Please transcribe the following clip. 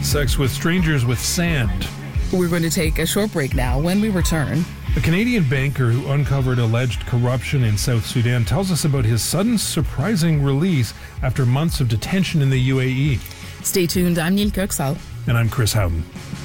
sex with strangers with sand. We're going to take a short break now. When we return, A Canadian banker who uncovered alleged corruption in South Sudan tells us about his sudden, surprising release after months of detention in the UAE. stay tuned. I'm Neil Kirksall. And I'm Chris Howden.